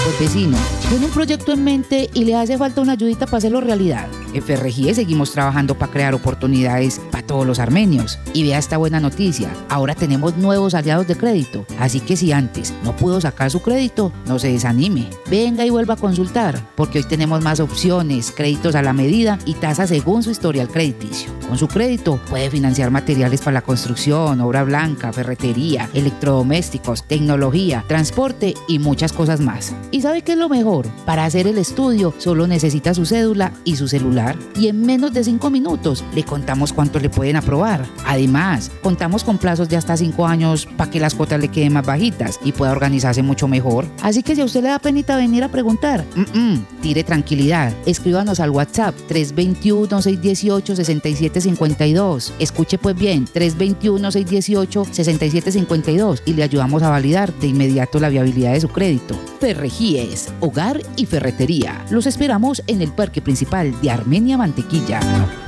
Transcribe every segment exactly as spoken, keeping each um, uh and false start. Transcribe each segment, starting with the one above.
Pues vecino, tiene un proyecto en mente y le hace falta una ayudita para hacerlo realidad. En Ferregie seguimos trabajando para crear oportunidades para todos los armenios. Y vea esta buena noticia, ahora tenemos nuevos aliados de crédito, así que si antes no pudo sacar su crédito, no se desanime. Venga y vuelva a consultar, porque hoy tenemos más opciones, créditos a la medida y tasas según su historial crediticio. Con su crédito puede financiar materiales para la construcción, obra blanca, ferretería, electrodomésticos, tecnología, transporte y muchas cosas más. ¿Y sabe qué es lo mejor? Para hacer el estudio solo necesita su cédula y su celular y en menos de cinco minutos le contamos cuánto le pueden aprobar. Además, contamos con plazos de hasta cinco años para que las cuotas le queden más bajitas y pueda organizarse mucho mejor. Así que si a usted le da penita venir a preguntar, mm-mm, tire tranquilidad. Escríbanos al WhatsApp tres dos uno, seis uno ocho, seis siete cinco dos. Escuche pues bien, tres dos uno, seis uno ocho, seis siete cinco dos y le ayudamos a validar de inmediato la viabilidad de su crédito. Ferregies, hogar y ferretería. Los esperamos en el parque principal de Armenia Mantequilla.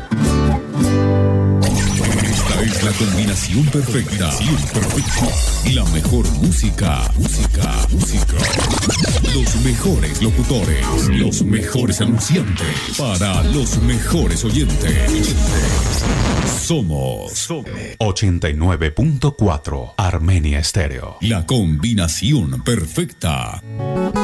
Esta es la combinación perfecta. perfecta. La mejor música. Música. Música. Los mejores locutores. Los mejores anunciantes. Para los mejores oyentes. Somos ochenta y nueve punto cuatro Armenia Estéreo. La combinación perfecta.